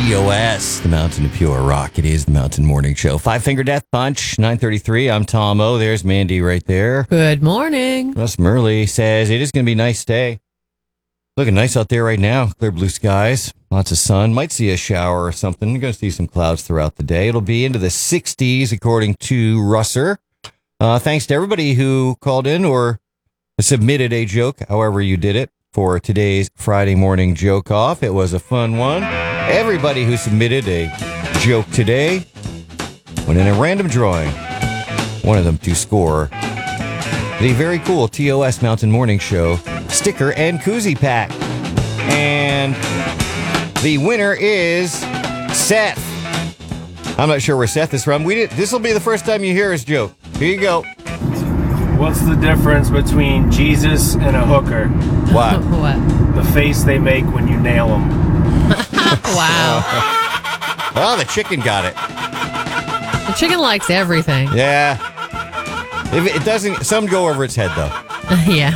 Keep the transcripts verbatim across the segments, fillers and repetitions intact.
T O S, the Mountain of Pure Rock. It is the Mountain Morning Show. Five Finger Death Punch, nine thirty-three. I'm Tom O. There's Mandy right there. Good morning. Russ Murley says it is going to be a nice day. Looking nice out there right now. Clear blue skies, lots of sun. Might see a shower or something. You're going to see some clouds throughout the day. It'll be into the sixties, according to Russer. Uh, thanks to everybody who called in or submitted a joke, however you did it, for today's Friday morning joke off. It was a fun one. Everybody who submitted a joke today went in a random drawing. One of them to score the very cool T O S Mountain Morning Show sticker and koozie pack. And the winner is Seth. I'm not sure where Seth is from. We did. This will be the first time you hear his joke. Here you go. What's the difference between Jesus and a hooker? What? What? The face they make when you nail them. Wow. Oh, the chicken got it. The chicken likes everything. Yeah. If it doesn't, some go over its head, though. Yeah.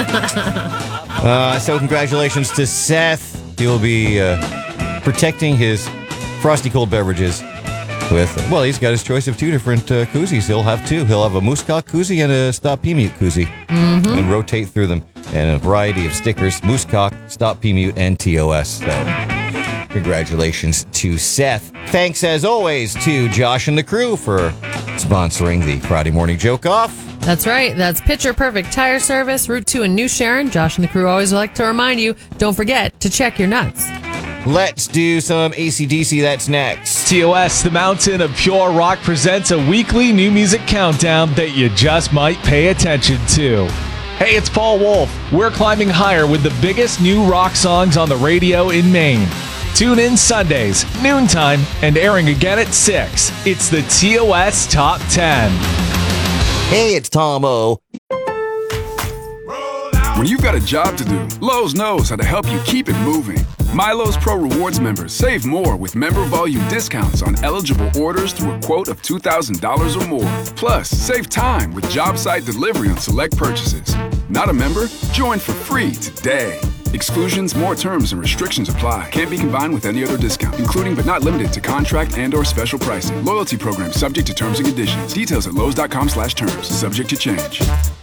uh, so congratulations to Seth. He'll be uh, protecting his frosty cold beverages with, well, he's got his choice of two different uh, koozies. He'll have two. He'll have a Moose Cock koozie and a Stop P Mute koozie. Mm-hmm. And rotate through them. And a variety of stickers, Moose Cock, Stop P Mute, and T O S. So congratulations to Seth. Thanks, as always, to Josh and the crew for sponsoring the Friday Morning Joke Off. That's right. That's Picture Perfect Tire Service, Route two in New Sharon. Josh and the crew always like to remind you, don't forget to check your nuts. Let's do some A C D C. That's next. T O S, the Mountain of Pure Rock, presents a weekly new music countdown that you just might pay attention to. Hey, it's Paul Wolf. We're climbing higher with the biggest new rock songs on the radio in Maine. Tune in Sundays, noontime, and airing again at six. It's the T O S Top ten. Hey, it's Tom O. When you've got a job to do, Lowe's knows how to help you keep it moving. MyLowe's Pro Rewards members save more with member volume discounts on eligible orders through a quote of two thousand dollars or more. Plus, save time with job site delivery on select purchases. Not a member? Join for free today. Exclusions, more terms, and restrictions apply. Can't be combined with any other discount, including but not limited to contract and or special pricing. Loyalty program subject to terms and conditions. Details at lowes.com slash terms. Subject to change.